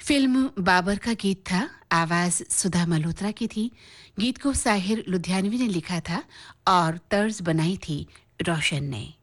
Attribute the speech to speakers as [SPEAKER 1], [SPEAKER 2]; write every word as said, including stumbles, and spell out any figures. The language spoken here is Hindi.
[SPEAKER 1] फिल्म बाबर का गीत था। आवाज सुधा मल्होत्रा की थी। गीत को साहिर लुधियानवी ने लिखा था और तर्ज बनाई थी रोशन ने।